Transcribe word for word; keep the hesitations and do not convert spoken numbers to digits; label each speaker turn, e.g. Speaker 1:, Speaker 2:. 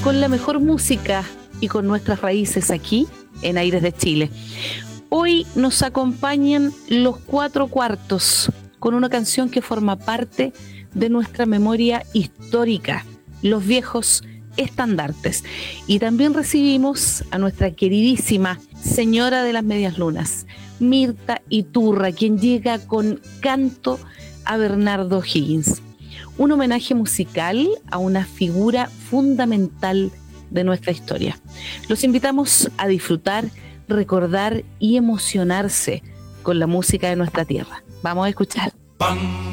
Speaker 1: con la mejor música y con nuestras raíces aquí en Aires de Chile. Hoy nos acompañan Los Cuatro Cuartos con una canción que forma parte de nuestra memoria histórica, Los Viejos Estandartes. Y también recibimos a nuestra queridísima señora de las medias lunas, Mirta Iturra, quien llega con Canto a Bernardo O'Higgins. Un homenaje musical a una figura fundamental de nuestra historia. Los invitamos a disfrutar, recordar y emocionarse con la música de nuestra tierra. Vamos a escuchar.